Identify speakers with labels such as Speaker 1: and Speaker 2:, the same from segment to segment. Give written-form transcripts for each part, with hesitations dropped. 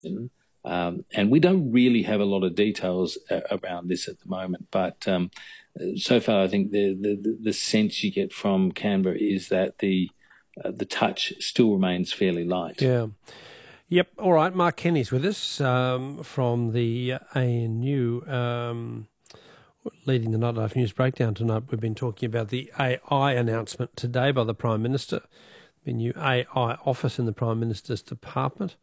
Speaker 1: And we don't really have a lot of details around this at the moment, but so far I think the sense you get from Canberra is that the touch still remains fairly light.
Speaker 2: Yeah. Yep. All right. Mark Kenny's with us from the ANU, leading the Nightlife News Breakdown tonight. We've been talking about the AI announcement today by the Prime Minister, the new AI office in the Prime Minister's department.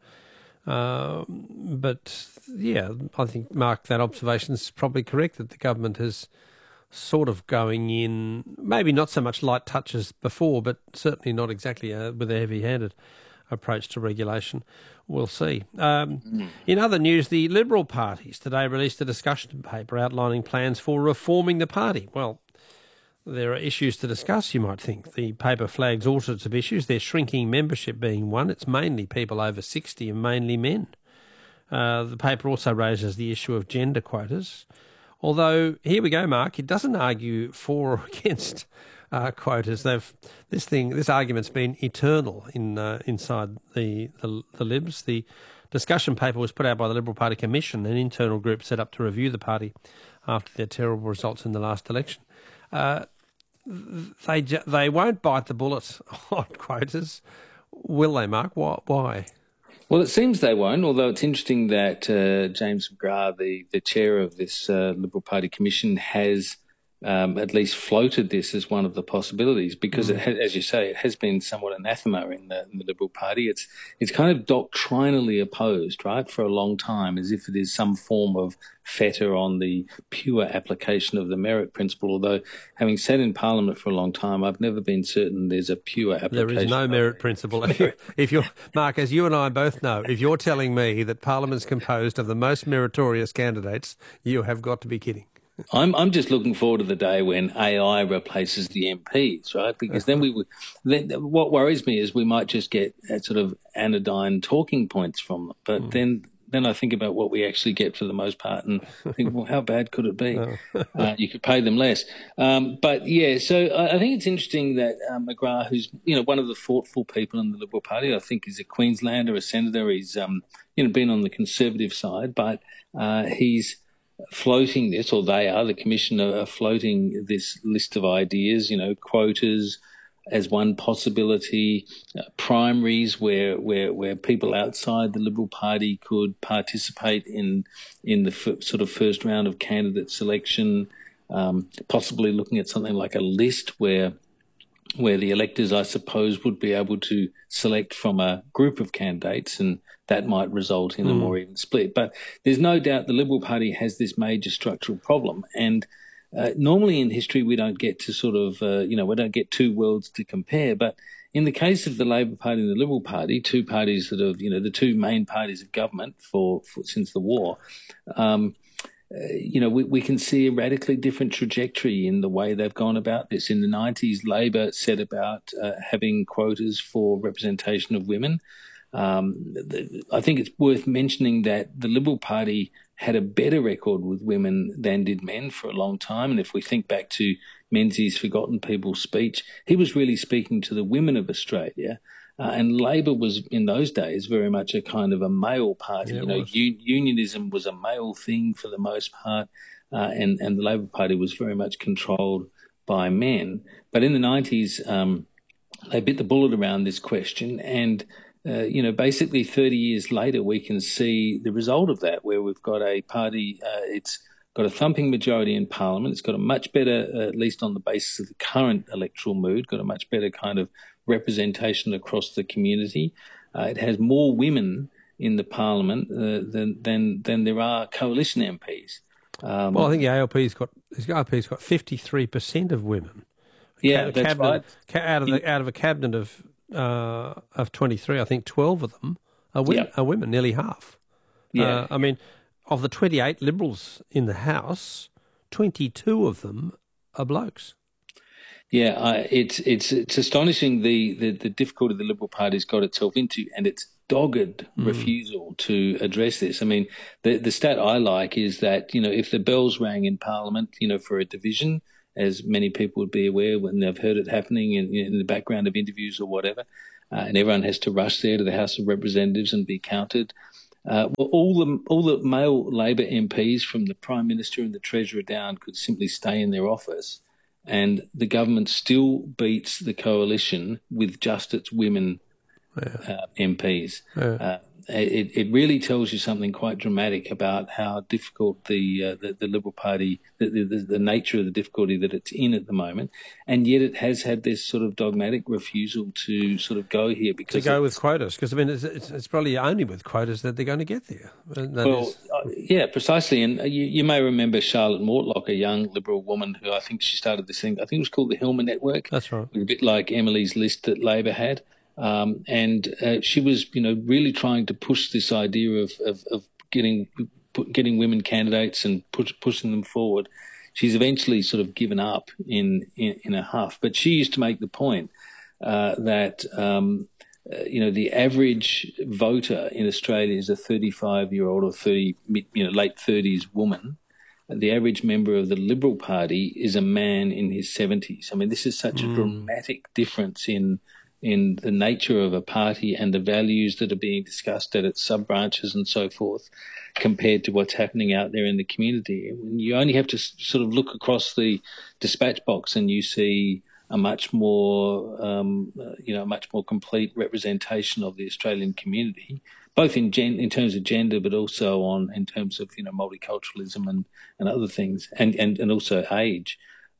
Speaker 2: But, yeah, I think, Mark, that observation is probably correct, that the government is sort of going in, maybe not so much light touches before, but certainly not exactly with a heavy-handed approach to regulation. We'll see. In other news, the Liberal parties today released a discussion paper outlining plans for reforming the party. Well, there are issues to discuss, you might think. The paper flags all sorts of issues. There's shrinking membership being one. It's mainly people over 60 and mainly men. The paper also raises the issue of gender quotas. Although, here we go, Mark, it doesn't argue for or against quotas. This argument's been eternal inside the Libs. The discussion paper was put out by the Liberal Party Commission, an internal group set up to review the party after their terrible results in the last election. They won't bite the bullet on quotas, will they, Mark? Why?
Speaker 1: Well, it seems they won't, although it's interesting that James McGrath, the chair of this Liberal Party Commission, has at least floated this as one of the possibilities, because, as you say, it has been somewhat anathema in the Liberal Party. It's kind of doctrinally opposed, right, for a long time, as if it is some form of fetter on the pure application of the merit principle, although having sat in Parliament for a long time, I've never been certain there's a pure application.
Speaker 2: There is no merit principle. If you're, Mark, as you and I both know, if you're telling me that Parliament's composed of the most meritorious candidates, you have got to be kidding.
Speaker 1: I'm just looking forward to the day when AI replaces the MPs, right? Because then what worries me is we might just get sort of anodyne talking points from them. But then I think about what we actually get for the most part and think, well, how bad could it be? You could pay them less. But yeah, so I think it's interesting that McGrath, who's one of the thoughtful people in the Liberal Party, I think is a Queenslander, a senator. He's been on the Conservative side, but he's floating this, or they are, the Commission are floating this list of ideas, quotas as one possibility, primaries where people outside the Liberal Party could participate in the sort of first round of candidate selection, possibly looking at something like a list where the electors, I suppose, would be able to select from a group of candidates, and that might result in a more even split. But there's no doubt the Liberal Party has this major structural problem. And normally in history we don't get to sort of, we don't get two worlds to compare. But in the case of the Labor Party and the Liberal Party, two parties that have, the two main parties of government for since the war, we can see a radically different trajectory in the way they've gone about this. In the 90s, Labor set about having quotas for representation of women. I think it's worth mentioning that the Liberal Party had a better record with women than did men for a long time. And if we think back to Menzies' Forgotten People speech, he was really speaking to the women of Australia. And Labor was, in those days, very much a kind of a male party.
Speaker 2: Yeah,
Speaker 1: unionism was a male thing for the most part, and the Labor Party was very much controlled by men. But in the 90s, they bit the bullet around this question, and basically 30 years later, we can see the result of that, where we've got a party, it's got a thumping majority in Parliament. It's got a much better, at least on the basis of the current electoral mood, got a much better kind of representation across the community. It has more women in the Parliament than there are coalition MPs.
Speaker 2: Well, I think the ALP's got 53% of women.
Speaker 1: Yeah, that's right.
Speaker 2: Out of a cabinet of 23, I think 12 of them are women, nearly half.
Speaker 1: Yeah.
Speaker 2: I mean, of the 28 Liberals in the House, 22 of them are blokes.
Speaker 1: Yeah, it's astonishing the difficulty the Liberal Party's got itself into, and its dogged refusal to address this. I mean, the stat I like is that, if the bells rang in Parliament, for a division, as many people would be aware when they've heard it happening in the background of interviews or whatever, and everyone has to rush there to the House of Representatives and be counted. Well, all the male Labor MPs, from the Prime Minister and the Treasurer down, could simply stay in their office, and the government still beats the coalition with just its women MPs. It really tells you something quite dramatic about how difficult the Liberal Party, the nature of the difficulty that it's in at the moment, and yet it has had this sort of dogmatic refusal to sort of go here because
Speaker 2: to go with quotas. Because I mean, it's probably only with quotas that they're going to get there.
Speaker 1: Yeah, precisely. And you may remember Charlotte Mortlock, a young Liberal woman who I think she started this thing. I think it was called the Hilmer Network.
Speaker 2: That's right.
Speaker 1: A bit like Emily's List that Labor had. And she was, really trying to push this idea of getting women candidates and pushing them forward. She's eventually sort of given up in a huff. But she used to make the point that the average voter in Australia is a 35-year-old or late 30s woman. The average member of the Liberal Party is a man in his 70s. I mean, this is such a dramatic difference in the nature of a party and the values that are being discussed at its sub-branches and so forth, compared to what's happening out there in the community. You only have to sort of look across the dispatch box and you see a much more complete representation of the Australian community, both in terms of gender, but also in terms of multiculturalism and other things, and also age.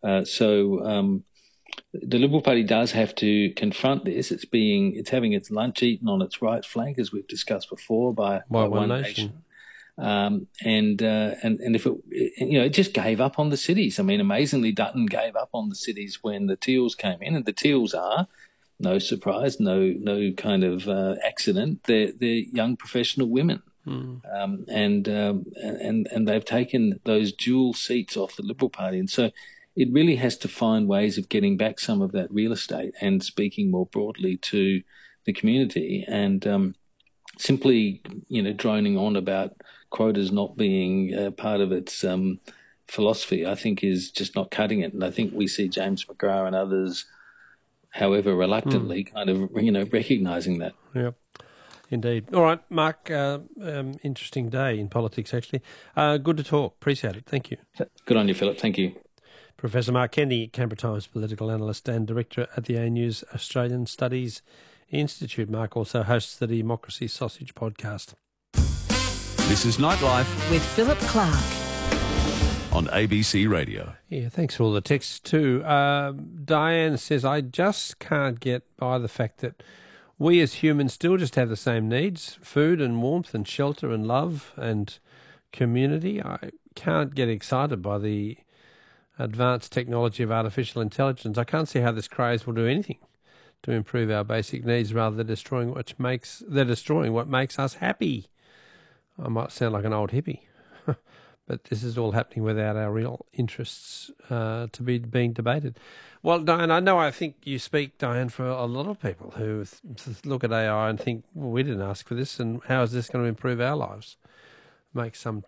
Speaker 1: The Liberal Party does have to confront this. It's having its lunch eaten on its right flank, as we've discussed before, by One Nation. And if it just gave up on the cities. I mean, amazingly, Dutton gave up on the cities when the Teals came in, and the Teals are, no surprise, no kind of accident. They're young professional women. And they've taken those dual seats off the Liberal Party, and so it really has to find ways of getting back some of that real estate and speaking more broadly to the community. And simply, droning on about quotas not being part of its philosophy, I think is just not cutting it. And I think we see James McGrath and others, however reluctantly, kind of recognising that.
Speaker 2: Yeah. Indeed. All right, Mark, interesting day in politics, actually. Good to talk. Appreciate it. Thank you.
Speaker 1: Good on you, Philip. Thank you.
Speaker 2: Professor Mark Kennedy, Canberra Times political analyst and director at the ANU's Australian Studies Institute. Mark also hosts the Democracy Sausage podcast.
Speaker 3: This is Nightlife
Speaker 4: with Philip Clark
Speaker 3: on ABC Radio.
Speaker 2: Yeah, thanks for all the texts too. Diane says, I just can't get by the fact that we as humans still just have the same needs: food and warmth and shelter and love and community. I can't get excited by the advanced technology of artificial intelligence. I can't see how this craze will do anything to improve our basic needs, rather than destroying what makes us happy. I might sound like an old hippie, but this is all happening without our real interests to be being debated. Well, Diane, I think you speak, Diane, for a lot of people who look at AI and think, well, we didn't ask for this, and how is this going to improve our lives? Make some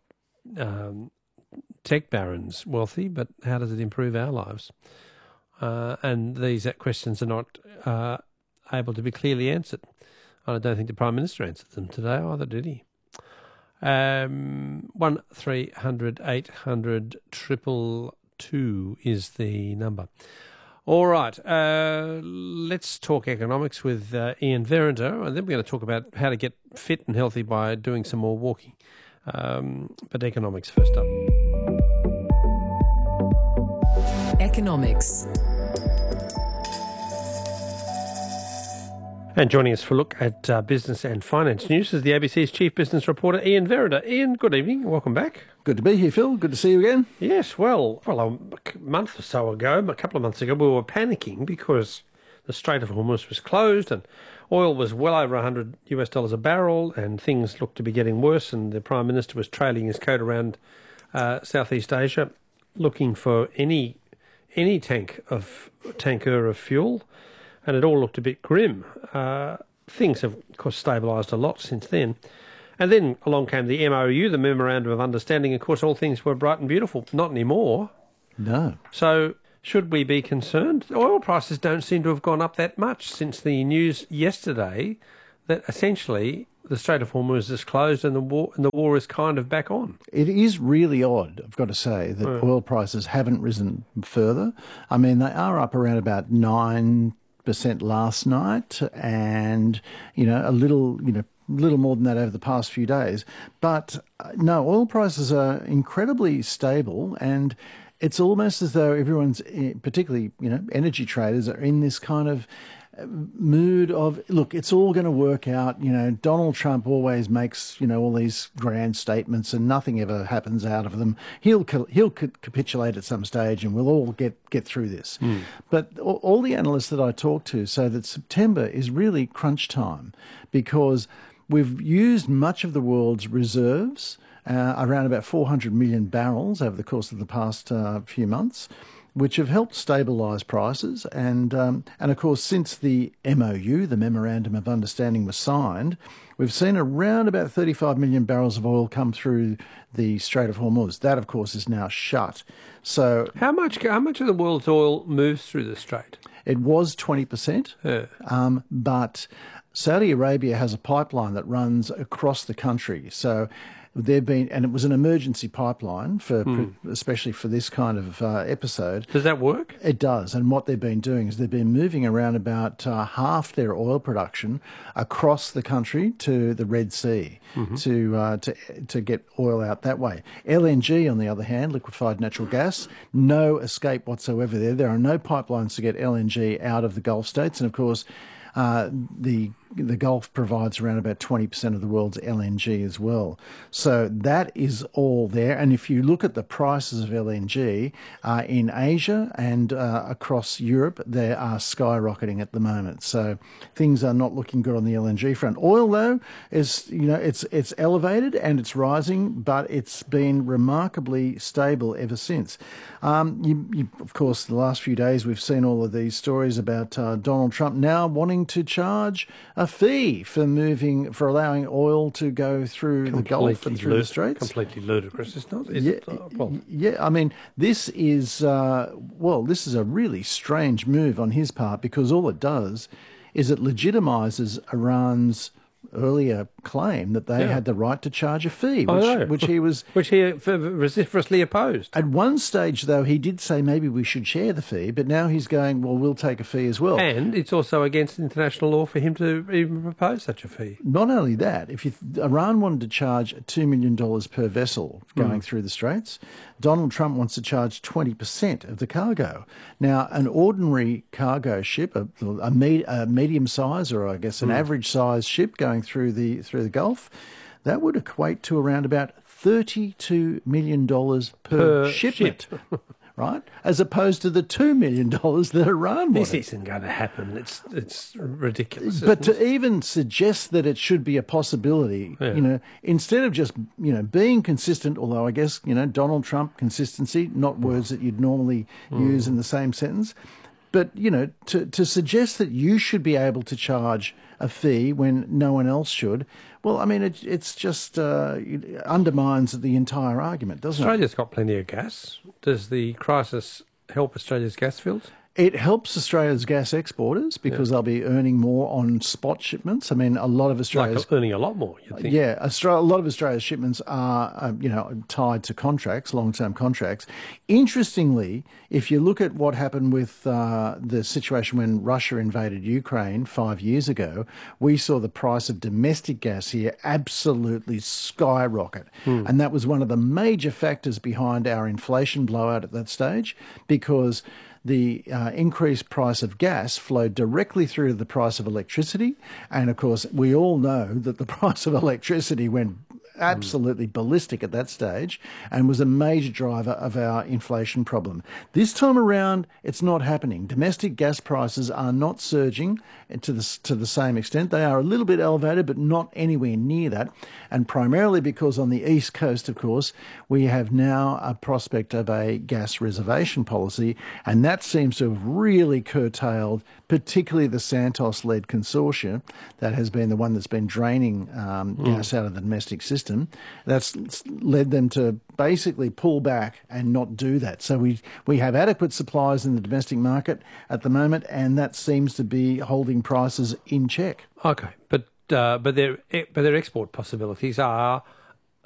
Speaker 2: tech barons wealthy, but how does it improve our lives? And these questions are not able to be clearly answered. I don't think the Prime Minister answered them today either, did he? 1300 800 222 is the number. All right, let's talk economics with Ian Verrinder, and then we're going to talk about how to get fit and healthy by doing some more walking. But economics first up.
Speaker 4: Economics.
Speaker 2: And joining us for a look at business and finance news is the ABC's chief business reporter, Ian Verrinder. Ian, good evening. Welcome back.
Speaker 5: Good to be here, Phil. Good to see you again.
Speaker 2: Yes, well, a month or so ago, a couple of months ago, we were panicking because the Strait of Hormuz was closed and oil was well over $100 a barrel, and things looked to be getting worse, and the Prime Minister was trailing his coat around Southeast Asia looking for any tanker of fuel, and it all looked a bit grim. Things have, of course, stabilised a lot since then. And then along came the MOU, the Memorandum of Understanding. Of course, all things were bright and beautiful. Not anymore.
Speaker 5: No.
Speaker 2: So should we be concerned? Oil prices don't seem to have gone up that much since the news yesterday that essentially the Strait of Hormuz is closed and the war is kind of back on.
Speaker 5: It is really odd, I've got to say, that oil prices haven't risen further. I mean, they are up around about 9% last night, and a little more than that over the past few days. But no, oil prices are incredibly stable, and it's almost as though everyone's, particularly energy traders, are in this kind of mood of, look, it's all going to work out. Donald Trump always makes all these grand statements and nothing ever happens out of them. He'll capitulate at some stage and we'll all get through this. But all the analysts that I talk to say that September is really crunch time, because we've used much of the world's reserves, around about 400 million barrels over the course of the past few months, which have helped stabilise prices. And of course, since the MOU, the Memorandum of Understanding, was signed, we've seen around about 35 million barrels of oil come through the Strait of Hormuz. That, of course, is now shut. So
Speaker 2: how much of the world's oil moves through the Strait?
Speaker 5: It was 20%, but Saudi Arabia has a pipeline that runs across the country. So and it was an emergency pipeline especially for this kind of episode.
Speaker 2: Does that work?
Speaker 5: It does. And what they've been doing is they've been moving around about half their oil production across the country to the Red Sea to get oil out that way. LNG, on the other hand, liquefied natural gas, no escape whatsoever there. There are no pipelines to get LNG out of the Gulf states. And of course, the Gulf provides around about 20% of the world's LNG as well. So that is all there. And if you look at the prices of LNG in Asia and across Europe, they are skyrocketing at the moment. So things are not looking good on the LNG front. Oil, though, is it's elevated and it's rising, but it's been remarkably stable ever since. Of course, the last few days we've seen all of these stories about Donald Trump now wanting to charge a fee for allowing oil to go through the Gulf and through the Straits.
Speaker 2: Completely ludicrous, isn't it?
Speaker 5: Yeah. I mean, this is a really strange move on his part, because all it does is it legitimises Iran's earlier claim that they had the right to charge a fee, which he
Speaker 2: vociferously opposed.
Speaker 5: At one stage, though, he did say maybe we should share the fee, but now he's going, well, we'll take a fee as well.
Speaker 2: And it's also against international law for him to even propose such a fee.
Speaker 5: Not only that, if Iran wanted to charge $2 million per vessel going through the Straits, Donald Trump wants to charge 20% of the cargo. Now, an ordinary cargo ship, a medium size, or I guess an average size ship going through the Gulf, that would equate to around about $32 million per shipment. Right? As opposed to the $2 million that Iran wanted.
Speaker 2: This isn't going to happen. It's ridiculous.
Speaker 5: But to even suggest that it should be a possibility, instead of just, being consistent, although I guess, Donald Trump consistency, not words that you'd normally use in the same sentence, but, to suggest that you should be able to charge a fee when no one else should, well, I mean, it's just it undermines the entire argument, doesn't it?
Speaker 2: Australia's got plenty of gas. Does the crisis help Australia's gas fields?
Speaker 5: It helps Australia's gas exporters because they'll be earning more on spot shipments. I mean, a lot of Australia's...
Speaker 2: earning a lot more, you'd think.
Speaker 5: Yeah, a lot of Australia's shipments are, tied to contracts, long-term contracts. Interestingly, if you look at what happened with the situation when Russia invaded Ukraine 5 years ago, we saw the price of domestic gas here absolutely skyrocket. And that was one of the major factors behind our inflation blowout at that stage, because the increased price of gas flowed directly through to the price of electricity. And, of course, we all know that the price of electricity went absolutely ballistic at that stage and was a major driver of our inflation problem. This time around, it's not happening. Domestic gas prices are not surging to the same extent. They are a little bit elevated, but not anywhere near that. And primarily because on the East Coast, of course, we have now a prospect of a gas reservation policy, and that seems to have really curtailed particularly the Santos-led consortium that has been the one that's been draining gas out of the domestic system. That's led them to basically pull back and not do that. So we have adequate supplies in the domestic market at the moment, and that seems to be holding prices in check.
Speaker 2: Okay, but their export possibilities are